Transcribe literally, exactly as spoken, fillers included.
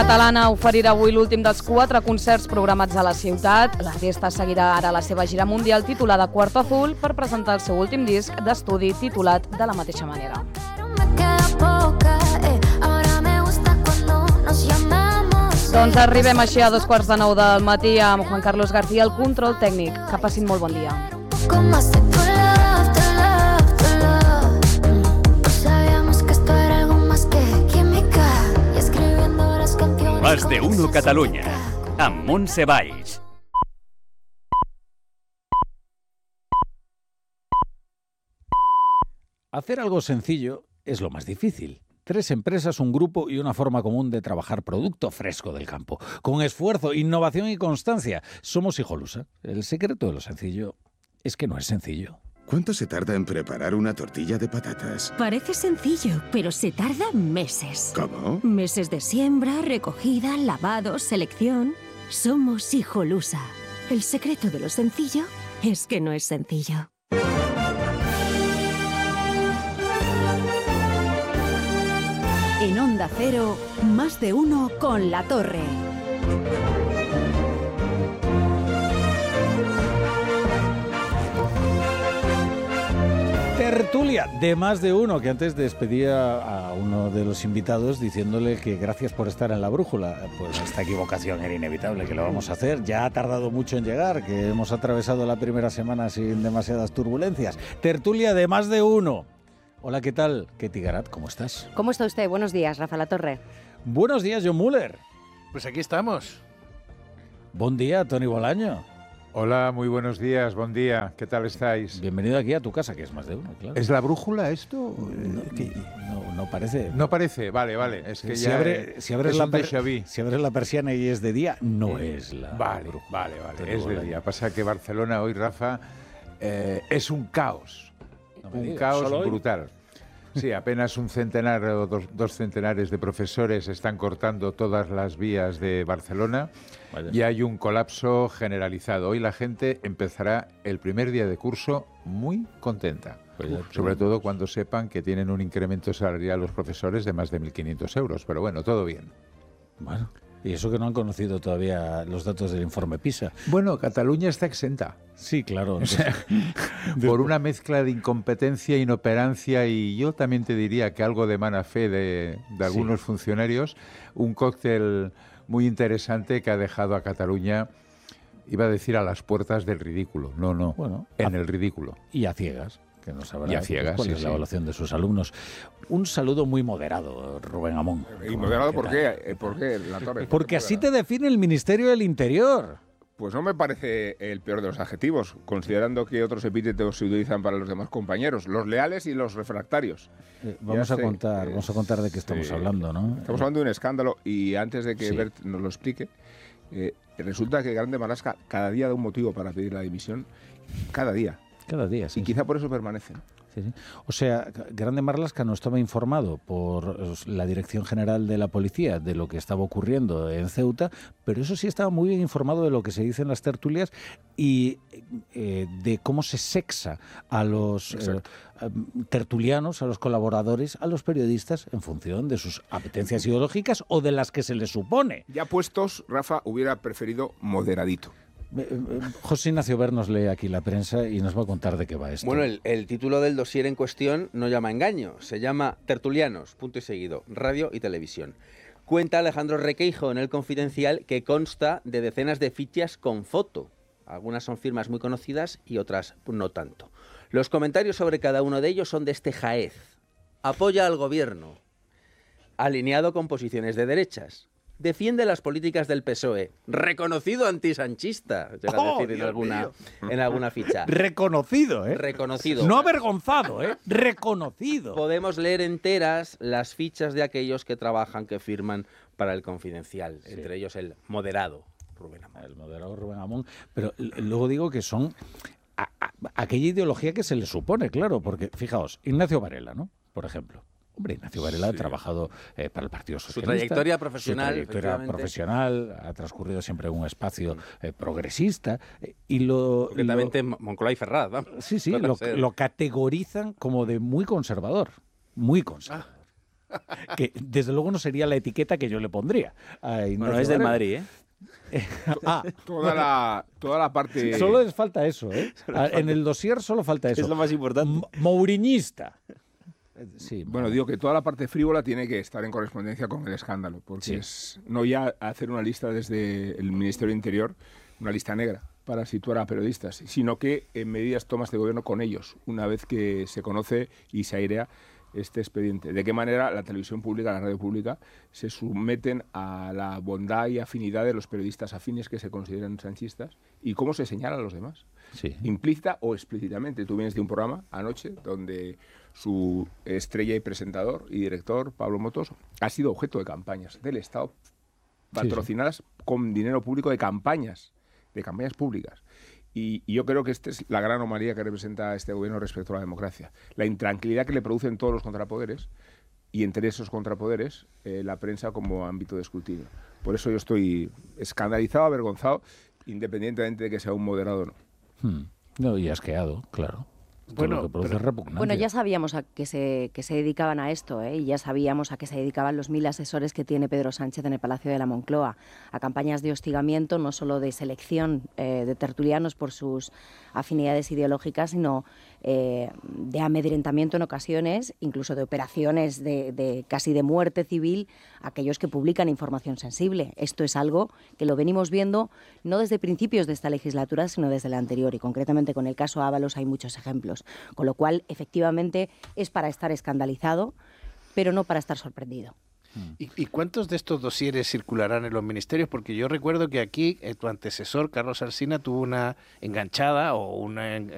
Catalana oferirà avui l'últim dels quatre concerts programats a la ciutat. L'artista seguirà ara la seva gira mundial titulada Cuarto Azul per presentar el seu últim disc d'estudi titulat de la mateixa manera. Doncs arribem així a dos quarts de nou del matí amb Juan Carlos García, el control tècnic. Que passin molt bon dia. Más de uno Cataluña, amb Montse Valls. Hacer algo sencillo es lo más difícil. Tres empresas, un grupo y una forma común de trabajar producto fresco del campo. Con esfuerzo, innovación y constancia. Somos Hijolusa. El secreto de lo sencillo es que no es sencillo. ¿Cuánto se tarda en preparar una tortilla de patatas? Parece sencillo, pero se tarda meses. ¿Cómo? Meses de siembra, recogida, lavado, selección. Somos Hijolusa. El secreto de lo sencillo es que no es sencillo. En Onda Cero, más de uno con La Torre. Tertulia de más de uno, que antes despedía a uno de los invitados diciéndole que gracias por estar en la brújula. Pues esta equivocación era inevitable, que lo vamos a hacer. Ya ha tardado mucho en llegar, que hemos atravesado la primera semana sin demasiadas turbulencias. Tertulia de más de uno. Hola, ¿qué tal? Ketty Garat, ¿cómo estás? ¿Cómo está usted? Buenos días, Rafa La Torre. Buenos días, John Muller. Pues aquí estamos. Buen día, Toni Bolaño. Hola, muy buenos días, buen día, ¿qué tal estáis? Bienvenido aquí a tu casa, que es más de uno, claro. ¿Es la brújula esto? No, no, no parece. No parece, vale, vale. Es que si, ya abre, si, abres es la un per, déjà vu. si abres la persiana y es de día, no eh, es la Vale, brújula. vale, vale, Toni es Bolaño. de día. Pasa que Barcelona hoy, Rafa, eh, es un caos. No me un digas, caos ¿solo hoy? brutal. Sí, apenas un centenar o dos, dos centenares de profesores están cortando todas las vías de Barcelona. Vaya. Y hay un colapso generalizado. Hoy la gente empezará el primer día de curso muy contenta. Pues ya Sobre tenemos. todo cuando sepan que tienen un incremento salarial los profesores de más de mil quinientos euros. Pero bueno, todo bien. Bueno, y eso que no han conocido todavía los datos del informe PISA. Bueno, Cataluña está exenta. Sí, claro. O sea, por una mezcla de incompetencia, inoperancia y yo también te diría que algo de mala fe de, de algunos Sí. funcionarios, un cóctel muy interesante que ha dejado a Cataluña, iba a decir a las puertas del ridículo. No, no, Bueno, en a- el ridículo. Y a ciegas, que no sabrá Y a ciegas, cuál sí, es sí. la evaluación de sus alumnos. Un saludo muy moderado, Rubén Amón. ¿Y moderado por tal? qué? ¿Por qué, La Torre? ¿Por Porque qué así moderado? te define el Ministerio del Interior. Pues no me parece el peor de los adjetivos, considerando que otros epítetos se utilizan para los demás compañeros, los leales y los refractarios. Eh, vamos Ya a sé, contar, eh, vamos a contar de qué estamos sí. hablando, ¿no? Estamos hablando de un escándalo y antes de que Sí. Bert nos lo explique, eh, resulta que Grande Marlaska cada día da un motivo para pedir la dimisión, cada día, Cada día, sí. y quizá por eso permanece. Sí, sí. O sea, Grande Marlaska no estaba informado por la Dirección General de la Policía de lo que estaba ocurriendo en Ceuta, pero eso sí estaba muy bien informado de lo que se dice en las tertulias y eh, de cómo se sexa a los eh, tertulianos, a los colaboradores, a los periodistas en función de sus apetencias ideológicas o de las que se les supone. Ya puestos, Rafa hubiera preferido moderadito. Eh, eh, José Ignacio Ver nos lee aquí la prensa y nos va a contar de qué va esto. Bueno, el, el título del dossier en cuestión no llama engaño, se llama Tertulianos, punto y seguido, radio y televisión. Cuenta Alejandro Requeijo en El Confidencial que consta de decenas de fichas con foto. Algunas son firmas muy conocidas y otras no tanto. Los comentarios sobre cada uno de ellos son de este jaez. Apoya al gobierno, alineado con posiciones de derechas. Defiende las políticas del P S O E, reconocido antisanchista, llega a ¡Oh, decir en Dios alguna, mío! en alguna ficha. Reconocido, ¿eh? Reconocido. No avergonzado, ¿eh? Reconocido. Podemos leer enteras las fichas de aquellos que trabajan, que firman para El Confidencial, Sí. entre ellos el moderado Rubén Amón. El moderador Rubén Amón. Pero l- luego digo que son a- a- aquella ideología que se le supone, claro, porque fijaos, Ignacio Varela, ¿no? Por ejemplo. Hombre, Ignacio Varela ha trabajado eh, para el Partido Su Socialista. trayectoria profesional, Su trayectoria efectivamente. profesional ha transcurrido siempre en un espacio eh, progresista eh, y lo... Concretamente lo- Moncloa y Ferraz, ¿no? sí, sí, Para lo, ser- lo categorizan como de muy conservador. Muy conservador. Que desde luego no sería la etiqueta que yo le pondría. A bueno, es del Madrid, ¿eh? ah, toda, la, toda la parte... Solo les falta eso, ¿eh? En el dossier solo falta eso. Es lo más importante. M- Mouriñista. Sí, bueno, digo que toda la parte frívola tiene que estar en correspondencia con el escándalo, porque sí. es no ya hacer una lista desde el Ministerio del Interior, una lista negra para situar a periodistas, sino que en medidas tomas de gobierno con ellos, una vez que se conoce y se airea este expediente. De qué manera la televisión pública, la radio pública, se someten a la bondad y afinidad de los periodistas afines que se consideran sanchistas y cómo se señala a los demás. Sí. Implícita o explícitamente. Tú vienes de un programa anoche donde su estrella y presentador y director, Pablo Motos, ha sido objeto de campañas del Estado patrocinadas sí, sí. con dinero público de campañas, de campañas públicas. Y, y yo creo que esta es la gran anomalía que representa este gobierno respecto a la democracia. La intranquilidad que le producen todos los contrapoderes y entre esos contrapoderes eh, la prensa como ámbito de escrutinio. Por eso yo estoy escandalizado, avergonzado, independientemente de que sea un moderado o no. Hmm. No, y asqueado, claro. Bueno, pero, bueno, ya sabíamos a que se, que se dedicaban a esto, ¿eh? Y ya sabíamos a qué se dedicaban los mil asesores que tiene Pedro Sánchez en el Palacio de la Moncloa, a campañas de hostigamiento, no solo de selección eh, de tertulianos por sus afinidades ideológicas, sino eh, de amedrentamiento en ocasiones, incluso de operaciones de, de casi de muerte civil a aquellos que publican información sensible. Esto es algo que lo venimos viendo no desde principios de esta legislatura, sino desde la anterior, y concretamente con el caso Ábalos hay muchos ejemplos. Con lo cual, efectivamente, es para estar escandalizado, pero no para estar sorprendido. ¿Y, ¿Y cuántos de estos dosieres circularán en los ministerios? Porque yo recuerdo que aquí eh, tu antecesor, Carlos Alsina, tuvo una enganchada o una,